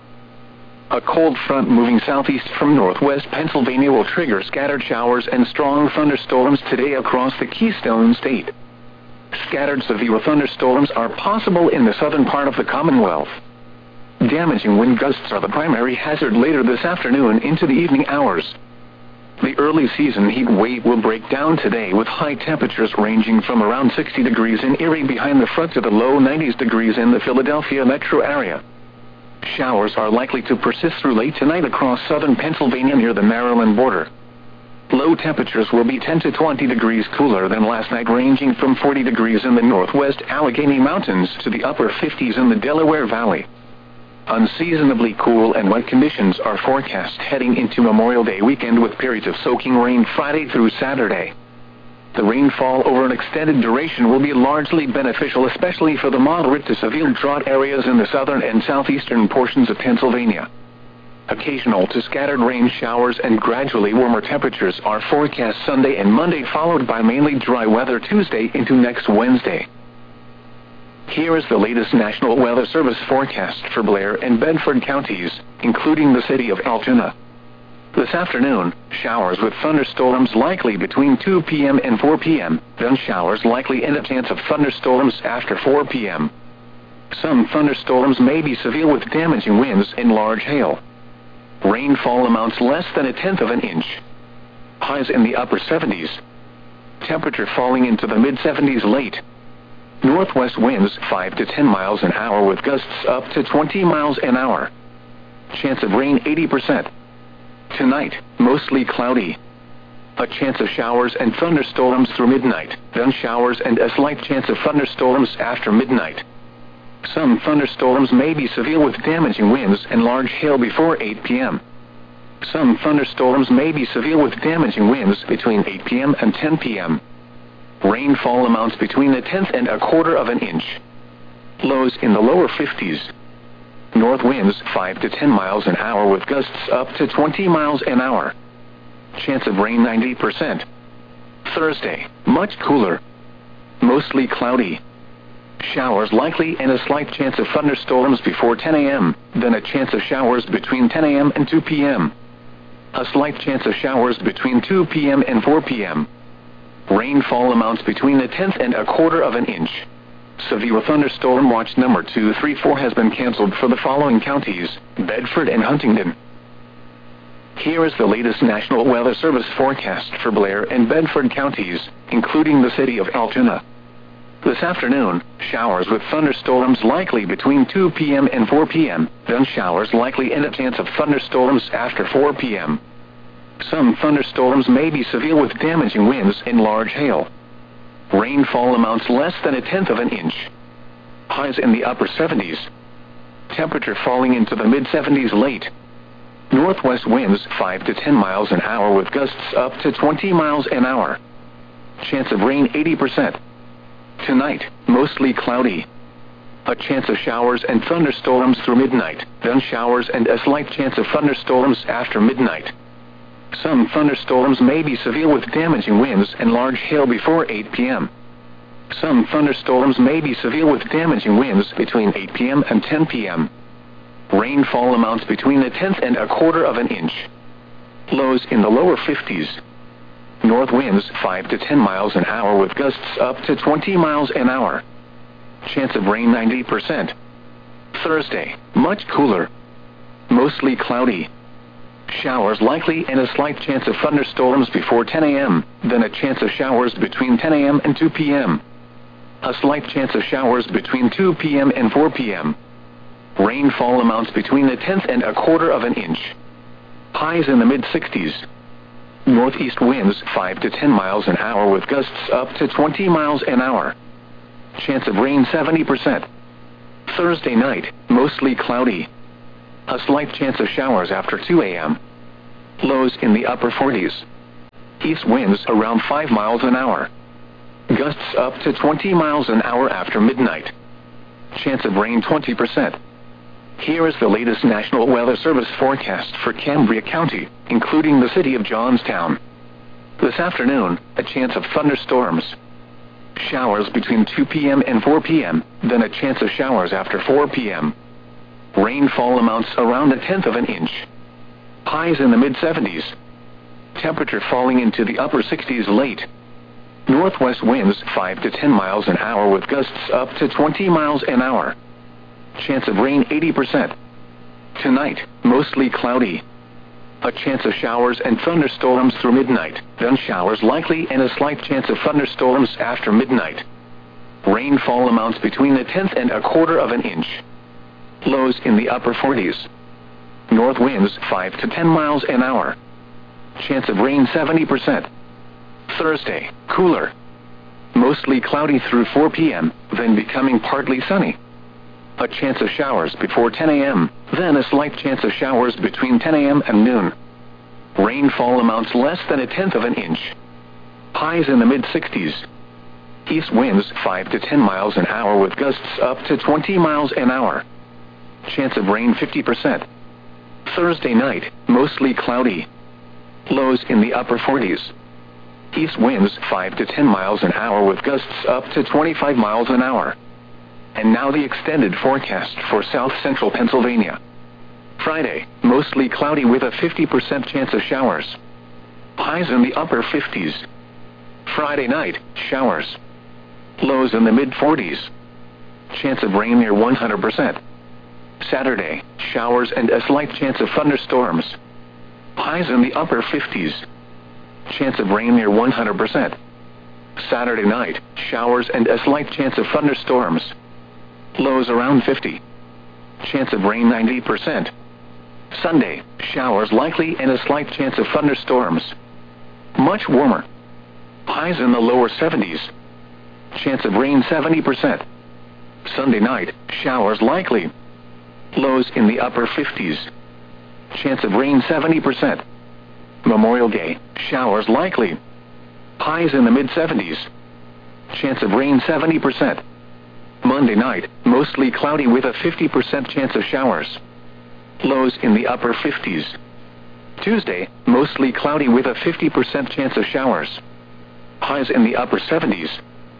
A cold front moving southeast from northwest Pennsylvania will trigger scattered showers and strong thunderstorms today across the Keystone State. Scattered severe thunderstorms are possible in the southern part of the Commonwealth. Damaging wind gusts are the primary hazard later this afternoon into the evening hours. The early season heat wave will break down today with high temperatures ranging from around 60 degrees in Erie behind the front to the low 90s degrees in the Philadelphia metro area. Showers are likely to persist through late tonight across southern Pennsylvania near the Maryland border. Low temperatures will be 10 to 20 degrees cooler than last night, ranging from 40 degrees in the northwest Allegheny Mountains to the upper 50s in the Delaware Valley. Unseasonably cool and wet conditions are forecast heading into Memorial Day weekend with periods of soaking rain Friday through Saturday. The rainfall over an extended duration will be largely beneficial, especially for the moderate to severe drought areas in the southern and southeastern portions of Pennsylvania. Occasional to scattered rain showers and gradually warmer temperatures are forecast Sunday and Monday, followed by mainly dry weather Tuesday into next Wednesday. Here is the latest National Weather Service forecast for Blair and Bedford counties, including the city of Altoona. This afternoon, showers with thunderstorms likely between 2 p.m. and 4 p.m., then showers likely and a chance of thunderstorms after 4 p.m. Some thunderstorms may be severe with damaging winds and large hail. Rainfall amounts less than 1/10 of an inch. Highs in the upper 70s. Temperature falling into the mid-70s late. Northwest winds 5 to 10 miles an hour with gusts up to 20 miles an hour. Chance of rain 80%. Tonight, mostly cloudy. A chance of showers and thunderstorms through midnight, then showers and a slight chance of thunderstorms after midnight. Some thunderstorms may be severe with damaging winds and large hail before 8 p.m. Some thunderstorms may be severe with damaging winds between 8 p.m. and 10 p.m. Rainfall amounts between 1/10 and 1/4 of an inch. Lows in the lower 50s. North winds 5 to 10 miles an hour with gusts up to 20 miles an hour. Chance of rain 90%. Thursday, much cooler. Mostly cloudy. Showers likely and a slight chance of thunderstorms before 10 a.m., then a chance of showers between 10 a.m. and 2 p.m. A slight chance of showers between 2 p.m. and 4 p.m. Rainfall amounts between 1/10 and 1/4 of an inch. Severe thunderstorm watch number 234 has been canceled for the following counties: Bedford and Huntingdon. Here is the latest National Weather Service forecast for Blair and Bedford counties, including the city of Altoona. This afternoon, showers with thunderstorms likely between 2 p.m. and 4 p.m., then showers likely and a chance of thunderstorms after 4 p.m. Some thunderstorms may be severe with damaging winds and large hail. Rainfall amounts less than 1/10 of an inch. Highs in the upper 70s. Temperature falling into the mid-70s late. Northwest winds 5 to 10 miles an hour with gusts up to 20 miles an hour. Chance of rain 80%. Tonight, mostly cloudy. A chance of showers and thunderstorms through midnight, then showers and a slight chance of thunderstorms after midnight. Some thunderstorms may be severe with damaging winds and large hail before 8 p.m. Some thunderstorms may be severe with damaging winds between 8 p.m. and 10 p.m. Rainfall amounts between 1/10 and 1/4 of an inch. Lows in the lower 50s. North winds 5 to 10 miles an hour with gusts up to 20 miles an hour. Chance of rain 90%. Thursday, much cooler. Mostly cloudy. Showers likely and a slight chance of thunderstorms before 10 a.m., then a chance of showers between 10 a.m. and 2 p.m. A slight chance of showers between 2 p.m. and 4 p.m. Rainfall amounts between a tenth and a quarter of an inch. Highs in the mid-60s. Northeast winds 5 to 10 miles an hour with gusts up to 20 miles an hour. Chance of rain 70%. Thursday night, mostly cloudy. A slight chance of showers after 2 a.m. Lows in the upper 40s. East winds around 5 miles an hour. Gusts up to 20 miles an hour after midnight. Chance of rain 20%. Here is the latest National Weather Service forecast for Cambria County, including the city of Johnstown. This afternoon, a chance of thunderstorms. Showers between 2 p.m. and 4 p.m., then a chance of showers after 4 p.m. Rainfall amounts around a tenth of an inch. Highs in the mid-70s. Temperature falling into the upper 60s late. Northwest winds 5 to 10 miles an hour with gusts up to 20 miles an hour. Chance of rain 80%. Tonight, mostly cloudy. A chance of showers and thunderstorms through midnight, then showers likely and a slight chance of thunderstorms after midnight. Rainfall amounts between a tenth and a quarter of an inch. Lows in the upper 40s. North winds 5 to 10 miles an hour. Chance of rain 70%. Thursday, cooler. Mostly cloudy through 4 p.m., then becoming partly sunny. A chance of showers before 10 a.m., then a slight chance of showers between 10 a.m. and noon. Rainfall amounts less than a tenth of an inch. Highs in the mid-60s. East winds 5 to 10 miles an hour with gusts up to 20 miles an hour. Chance of rain 50%. Thursday night, mostly cloudy. Lows in the upper 40s. East winds 5 to 10 miles an hour with gusts up to 25 miles an hour. And now the extended forecast for south-central Pennsylvania. Friday, mostly cloudy with a 50% chance of showers. Highs in the upper 50s. Friday night, showers. Lows in the mid-40s. Chance of rain near 100%. Saturday, showers and a slight chance of thunderstorms. Highs in the upper 50s. Chance of rain near 100%. Saturday night, showers and a slight chance of thunderstorms. Lows around 50. Chance of rain 90%. Sunday, showers likely and a slight chance of thunderstorms. Much warmer. Highs in the lower 70s. Chance of rain 70%. Sunday night, showers likely. Lows in the upper 50s. Chance of rain 70%. Memorial Day, showers likely. Highs in the mid-70s. Chance of rain 70%. Monday night, mostly cloudy with a 50% chance of showers. Lows in the upper 50s. Tuesday, mostly cloudy with a 50% chance of showers. Highs in the upper 70s.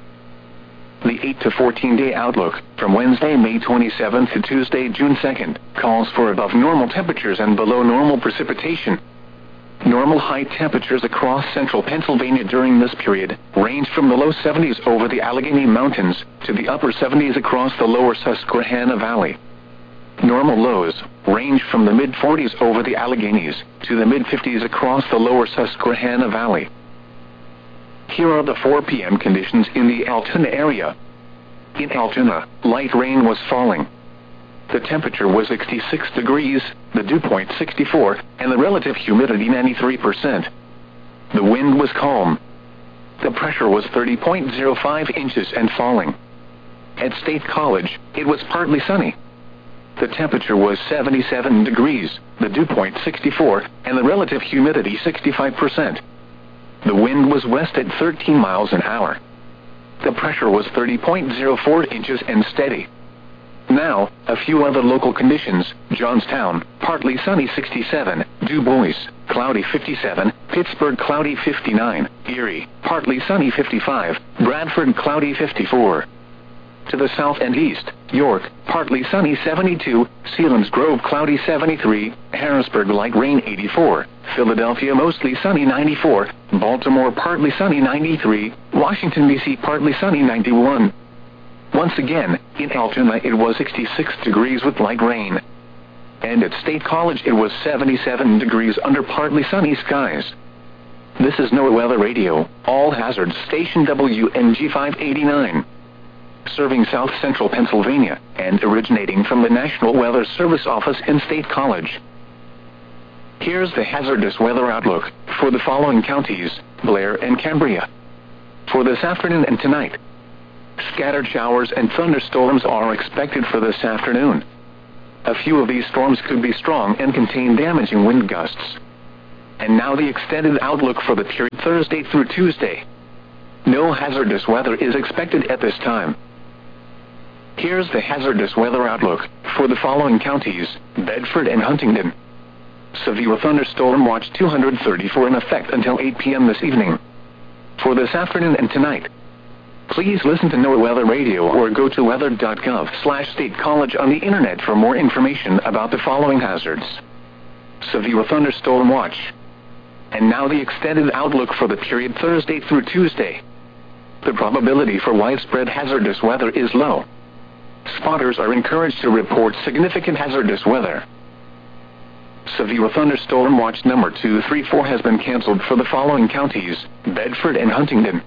The 8 to 14-day outlook, from Wednesday, May 27th to Tuesday, June 2nd, calls for above normal temperatures and below normal precipitation. Normal high temperatures across central Pennsylvania during this period range from the low 70s over the Allegheny Mountains to the upper 70s across the lower Susquehanna Valley. Normal lows range from the mid-40s over the Alleghenies to the mid-50s across the lower Susquehanna Valley. Here are the 4 p.m. conditions in the Altoona area. In Altoona, light rain was falling. The temperature was 66 degrees, the dew point 64, and the relative humidity 93%. The wind was calm. The pressure was 30.05 inches and falling. At State College, it was partly sunny. The temperature was 77 degrees, the dew point 64, and the relative humidity 65%. The wind was west at 13 miles an hour. The pressure was 30.04 inches and steady. Now, a few other local conditions. Johnstown, partly sunny 67, Du Bois, cloudy 57, Pittsburgh cloudy 59, Erie, partly sunny 55, Bradford cloudy 54. To the south and east, York, partly sunny 72, Selinsgrove cloudy 73, Harrisburg light rain 84, Philadelphia mostly sunny 94, Baltimore partly sunny 93, Washington, D.C. partly sunny 91. Once again, in Altoona it was 66 degrees with light rain. And at State College it was 77 degrees under partly sunny skies. This is NOAA Weather Radio, All Hazards Station WNG 589. serving south-central Pennsylvania, and originating from the National Weather Service office in State College. Here's the hazardous weather outlook for the following counties: Blair and Cambria. For this afternoon and tonight, scattered showers and thunderstorms are expected for this afternoon. A few of these storms could be strong and contain damaging wind gusts. And now the extended outlook for the period Thursday through Tuesday. No hazardous weather is expected at this time. Here's the hazardous weather outlook for the following counties: Bedford and Huntingdon. Severe thunderstorm watch 234 in effect until 8 p.m. this evening. For this afternoon and tonight, please listen to NOAA Weather Radio or go to weather.gov/State College on the internet for more information about the following hazards. Severe thunderstorm watch. And now the extended outlook for the period Thursday through Tuesday. The probability for widespread hazardous weather is low. Spotters are encouraged to report significant hazardous weather. Severe thunderstorm watch number 234 has been canceled for the following counties: Bedford and Huntingdon.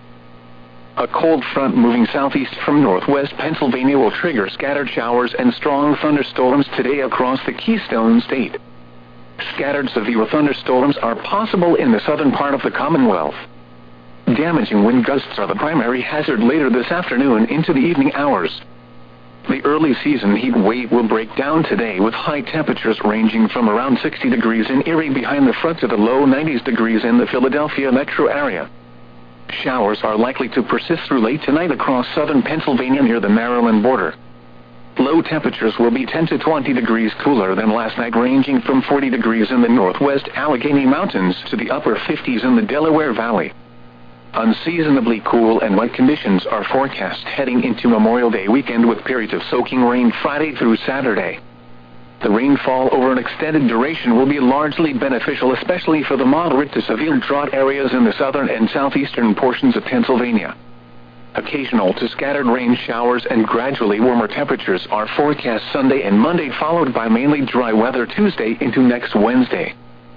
A cold front moving southeast from northwest Pennsylvania will trigger scattered showers and strong thunderstorms today across the Keystone State. Scattered severe thunderstorms are possible in the southern part of the Commonwealth. Damaging wind gusts are the primary hazard later this afternoon into the evening hours. The early season heat wave will break down today with high temperatures ranging from around 60 degrees in Erie behind the front to the low 90s degrees in the Philadelphia metro area. Showers are likely to persist through late tonight across southern Pennsylvania near the Maryland border. Low temperatures will be 10 to 20 degrees cooler than last night, ranging from 40 degrees in the northwest Allegheny Mountains to the upper 50s in the Delaware Valley. Unseasonably cool and wet conditions are forecast heading into Memorial Day weekend with periods of soaking rain Friday through Saturday. The rainfall over an extended duration will be largely beneficial, especially for the moderate to severe drought areas in the southern and southeastern portions of Pennsylvania. Occasional to scattered rain showers and gradually warmer temperatures are forecast Sunday and Monday, followed by mainly dry weather Tuesday into next Wednesday.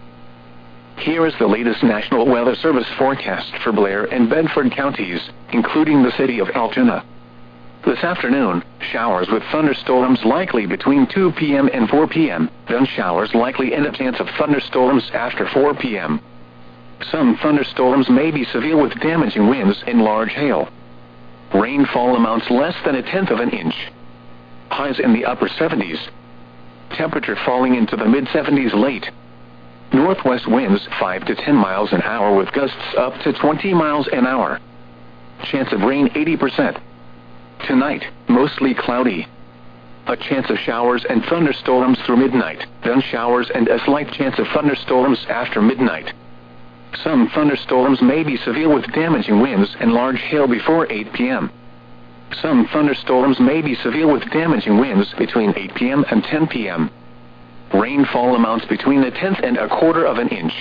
Here is the latest National Weather Service forecast for Blair and Bedford counties, including the city of Altoona. This afternoon, showers with thunderstorms likely between 2 p.m. and 4 p.m., then showers likely and a chance of thunderstorms after 4 p.m. Some thunderstorms may be severe with damaging winds and large hail. Rainfall amounts less than 1/10 of an inch. Highs in the upper 70s. Temperature falling into the mid-70s late. Northwest winds 5 to 10 miles an hour with gusts up to 20 miles an hour. Chance of rain 80%. Tonight, mostly cloudy. A chance of showers and thunderstorms through midnight, then showers and a slight chance of thunderstorms after midnight. Some thunderstorms may be severe with damaging winds and large hail before 8 p.m. Some thunderstorms may be severe with damaging winds between 8 p.m. and 10 p.m. Rainfall amounts between 1/10 and 1/4 of an inch.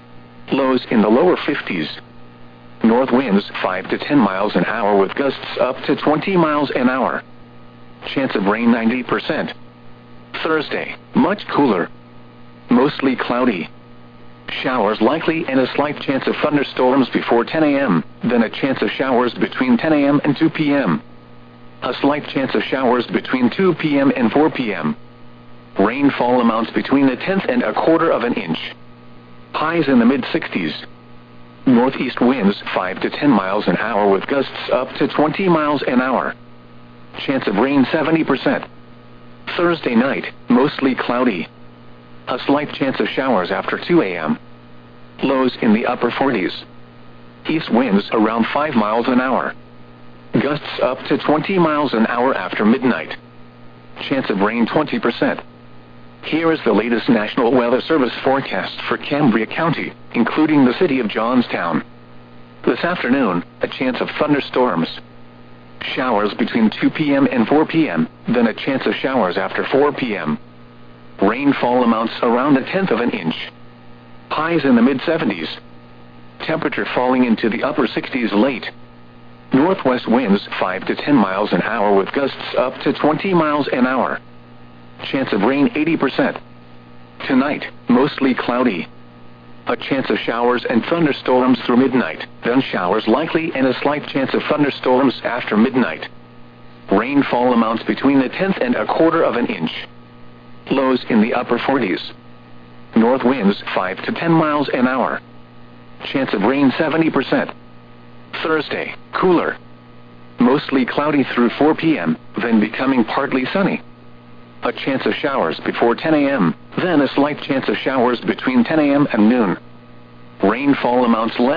Lows in the lower 50s. North winds 5 to 10 miles an hour with gusts up to 20 miles an hour. Chance of rain 90%. Thursday, much cooler. Mostly cloudy. Showers likely and a slight chance of thunderstorms before 10 a.m., then a chance of showers between 10 a.m. and 2 p.m. A slight chance of showers between 2 p.m. and 4 p.m. Rainfall amounts between 1/10 and 1/4 of an inch. Highs in the mid-60s. Northeast winds 5 to 10 miles an hour with gusts up to 20 miles an hour. Chance of rain 70%. Thursday night, mostly cloudy. A slight chance of showers after 2 a.m. Lows in the upper 40s. East winds around 5 miles an hour. Gusts up to 20 miles an hour after midnight. Chance of rain 20%. Here is the latest National Weather Service forecast for Cambria County, including the city of Johnstown. This afternoon, a chance of thunderstorms. Showers between 2 p.m. and 4 p.m., then a chance of showers after 4 p.m. Rainfall amounts around 1/10 of an inch. Highs in the mid-70s. Temperature falling into the upper 60s late. Northwest winds 5 to 10 miles an hour with gusts up to 20 miles an hour. Chance of rain 80%. Tonight, mostly cloudy. A chance of showers and thunderstorms through midnight, then showers likely and a slight chance of thunderstorms after midnight. Rainfall amounts between a tenth and a quarter of an inch. Lows in the upper 40s. North winds 5 to 10 miles an hour. Chance of rain 70%. Thursday, cooler. Mostly cloudy through 4 p.m., then becoming partly sunny. A chance of showers before 10 a.m., then a slight chance of showers between 10 a.m. and noon. Rainfall amounts less